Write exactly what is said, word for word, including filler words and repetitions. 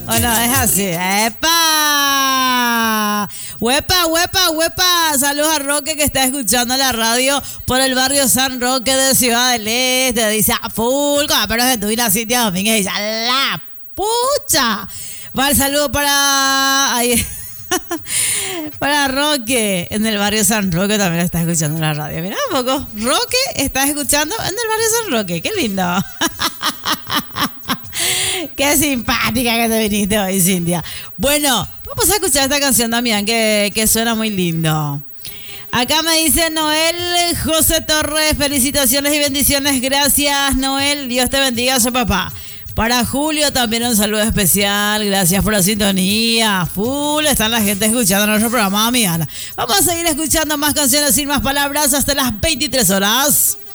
¿O no es así? ¡Epa! ¡Huepa, huepa, huepa! Saludos a Roque que está escuchando la radio por el barrio San Roque de Ciudad del Este. Dice a full, pero se tuvo una Cintia Domínguez. Dice a la pucha. Va el saludo para... Ahí. Para Roque en el barrio San Roque también está escuchando la radio. Mira un poco. Roque está escuchando en el barrio San Roque. Qué lindo. Qué simpática que te viniste hoy, Cintia. Bueno, vamos a escuchar esta canción, Damián, que, que suena muy lindo. Acá me dice Noel José Torres, felicitaciones y bendiciones. Gracias, Noel. Dios te bendiga a su papá. Para Julio también un saludo especial. Gracias por la sintonía. Full están la gente escuchando nuestro programa, amiga. Vamos a seguir escuchando más canciones sin más palabras hasta las veintitrés horas.